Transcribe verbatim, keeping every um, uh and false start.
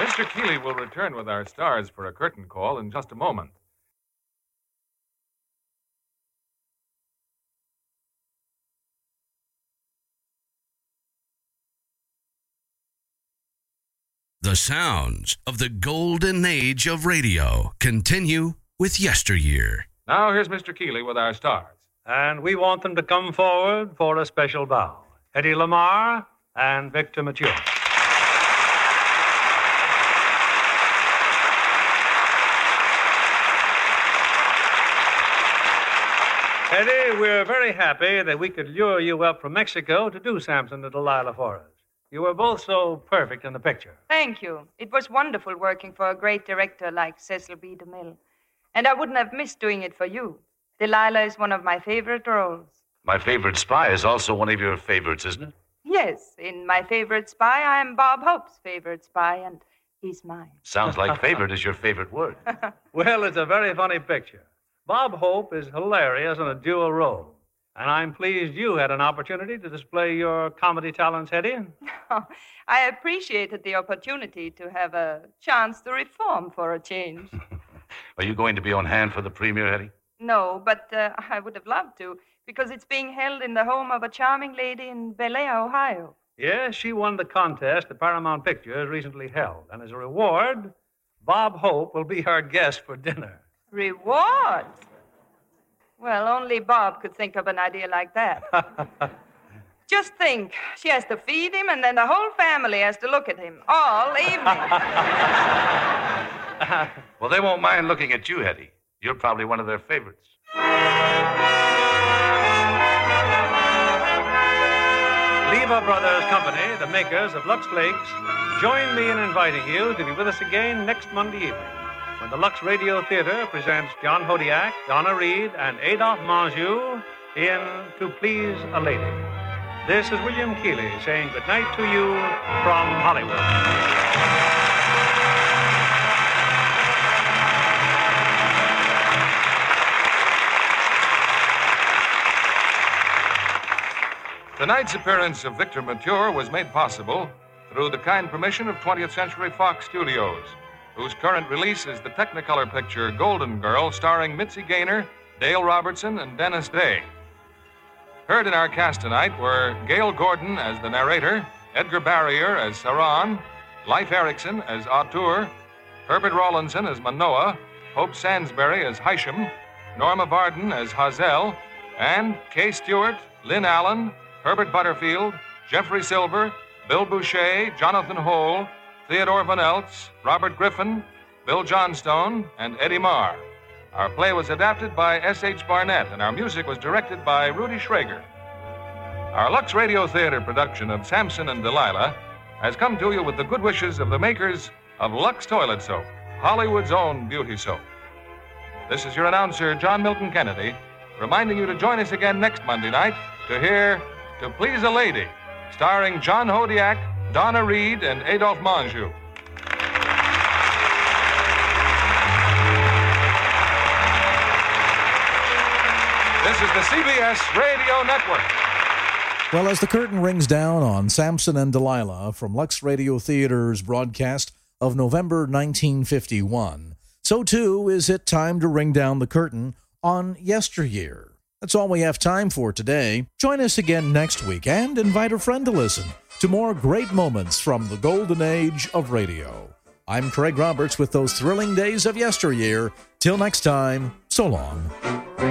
Mister Keeley will return with our stars for a curtain call in just a moment. The sounds of the golden age of radio continue with Yesteryear. Now here's Mister Keeley with our stars. And we want them to come forward for a special bow. Eddie Lamar and Victor Mature. Eddie, we're very happy that we could lure you up from Mexico to do Samson and Delilah for us. You were both so perfect in the picture. Thank you. It was wonderful working for a great director like Cecil B. DeMille. And I wouldn't have missed doing it for you. Delilah is one of my favorite roles. My favorite spy is also one of your favorites, isn't it? Yes, in My Favorite Spy, I am Bob Hope's favorite spy, and he's mine. Sounds like favorite is your favorite word. Well, it's a very funny picture. Bob Hope is hilarious in a dual role. And I'm pleased you had an opportunity to display your comedy talents, Eddie. Oh, I appreciated the opportunity to have a chance to reform for a change. Are you going to be on hand for the premiere, Eddie? No, but uh, I would have loved to, because it's being held in the home of a charming lady in Bellaire, Ohio. Yes, she won the contest the Paramount Pictures recently held. And as a reward, Bob Hope will be our guest for dinner. Reward? Well, only Bob could think of an idea like that. Just think, she has to feed him, and then the whole family has to look at him all evening. Well, they won't mind looking at you, Eddie. You're probably one of their favorites. Lever Brothers Company, the makers of Lux Flakes, join me in inviting you to be with us again next Monday evening, when the Lux Radio Theater presents John Hodiak, Donna Reed, and Adolphe Menjou in To Please a Lady. This is William Keeley saying goodnight to you from Hollywood. Tonight's appearance of Victor Mature was made possible through the kind permission of twentieth Century Fox Studios, whose current release is the Technicolor picture Golden Girl, starring Mitzi Gaynor, Dale Robertson, and Dennis Day. Heard in our cast tonight were Gail Gordon as the narrator, Edgar Barrier as Saran, Leif Erikson as Auteur, Herbert Rawlinson as Manoah, Hope Sansbury as Hysham, Norma Varden as Hazel, and Kay Stewart, Lynn Allen, Herbert Butterfield, Jeffrey Silver, Bill Boucher, Jonathan Hole, Theodore Van Eltz, Robert Griffin, Bill Johnstone, and Eddie Marr. Our play was adapted by S H Barnett, and our music was directed by Rudy Schrager. Our Lux Radio Theater production of Samson and Delilah has come to you with the good wishes of the makers of Lux Toilet Soap, Hollywood's own beauty soap. This is your announcer, John Milton Kennedy, reminding you to join us again next Monday night to hear To Please a Lady, starring John Hodiak, Donna Reed, and Adolphe Menjou. This is the C B S Radio Network. Well, as the curtain rings down on Samson and Delilah from Lux Radio Theater's broadcast of November nineteen fifty-one, so too is it time to ring down the curtain on Yesteryear. That's all we have time for today. Join us again next week and invite a friend to listen to more great moments from the golden age of radio. I'm Craig Roberts with those thrilling days of yesteryear. Till next time, so long.